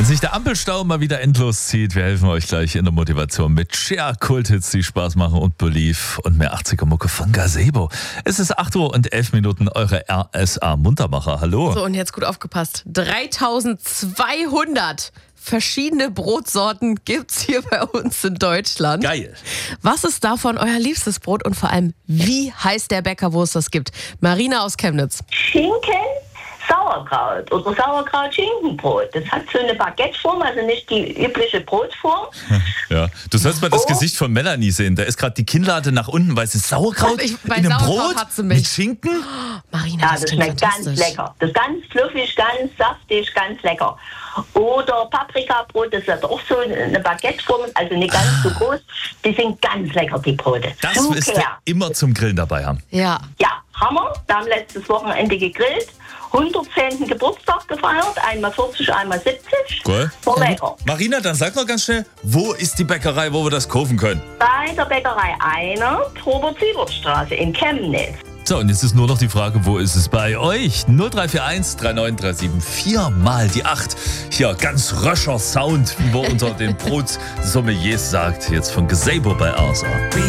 sich der Ampelstau mal wieder endlos zieht, wir helfen euch gleich in der Motivation mit Share Kulthits, die Spaß machen und Belief und mehr 80er-Mucke von Gazebo. Es ist 8:11 Uhr, eure RSA-Muntermacher. Hallo. So, und jetzt gut aufgepasst. 3200 verschiedene Brotsorten gibt's hier bei uns in Deutschland. Geil. Was ist davon euer liebstes Brot und vor allem, wie heißt der Bäcker, wo es das gibt? Marina aus Chemnitz. Schinken, Sauerkraut oder Sauerkraut-Schinkenbrot. Das hat so eine Baguetteform, also nicht die übliche Brotform. Ja, du sollst mal das Gesicht von Melanie sehen. Da ist gerade die Kinnlade nach unten, weil sie Sauerkraut Bei in einem Sauerkraut Brot hat sie mich. mit Schinken. Marina, Ja, das schmeckt ganz lecker. Das ist ganz fluffig, ganz saftig, ganz lecker. Oder Paprikabrot, das ist auch so eine Baguetteform, also nicht ganz so groß. Die sind ganz lecker, die Brote. Das Super. wirst du immer zum Grillen dabei haben. Ja. Ja, Hammer. Wir haben letztes Wochenende gegrillt. 110. Geburtstag gefeiert. Einmal 40, einmal 70. Cool. War lecker. Marina, dann sag noch ganz schnell, wo ist die Bäckerei, wo wir das kaufen können? Bei der Bäckerei Einer, Robert-Siebert-Straße in Chemnitz. So, und jetzt ist nur noch die Frage, wo ist es bei euch? 0341 3937 4 mal die 8. Hier, ganz röscher Sound, wie man unter den Brotsommeliers sagt, jetzt von Gazebo bei RSA.